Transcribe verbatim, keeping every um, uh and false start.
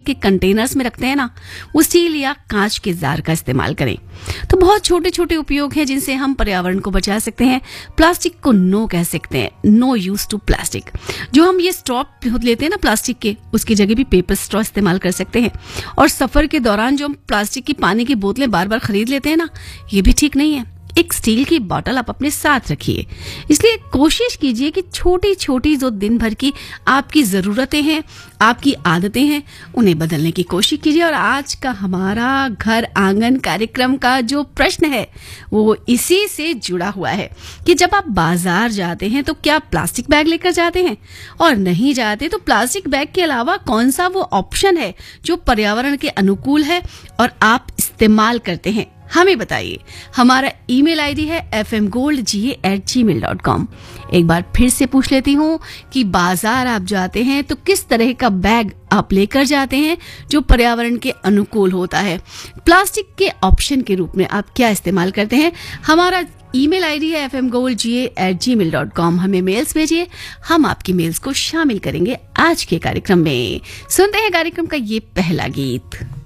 के कंटेनर्स में रखते हैं ना, वो स्टील या कांच के जार का इस्तेमाल करें। तो बहुत छोटे छोटे उपयोग हैं जिनसे हम पर्यावरण को बचा सकते हैं। प्लास्टिक को नो कह सकते हैं, नो यूज टू प्लास्टिक। जो हम ये स्ट्रॉ लेते हैं ना प्लास्टिक के, उसकी जगह भी पेपर स्ट्रॉ इस्तेमाल कर सकते हैं। और सफर के दौरान जो हम प्लास्टिक की पानी की बोतलें बार बार खरीद लेते हैं ना, ये भी ठीक नहीं है। एक स्टील की बोतल आप अपने साथ रखिए। इसलिए कोशिश कीजिए कि छोटी छोटी जो दिन भर की आपकी जरूरतें हैं, आपकी आदतें हैं, उन्हें बदलने की कोशिश कीजिए। और आज का हमारा घर आंगन कार्यक्रम का जो प्रश्न है वो इसी से जुड़ा हुआ है कि जब आप बाजार जाते हैं तो क्या प्लास्टिक बैग लेकर जाते हैं, और नहीं जाते तो प्लास्टिक बैग के अलावा कौन सा वो ऑप्शन है जो पर्यावरण के अनुकूल है और आप इस्तेमाल करते हैं, हमें बताइए। हमारा ईमेल आईडी है एफ एम गोल्ड जी ए एट जी मेल डॉट कॉम। एक बार फिर से पूछ लेती हूँ कि बाजार आप जाते हैं तो किस तरह का बैग आप लेकर जाते हैं जो पर्यावरण के अनुकूल होता है। प्लास्टिक के ऑप्शन के रूप में आप क्या इस्तेमाल करते हैं। हमारा ईमेल आईडी है एफ एम गोल्ड जी ए एट जी मेल डॉट कॉम। हमें मेल्स भेजिए, हम आपकी मेल्स को शामिल करेंगे आज के कार्यक्रम में। सुनते हैं कार्यक्रम का ये पहला गीत।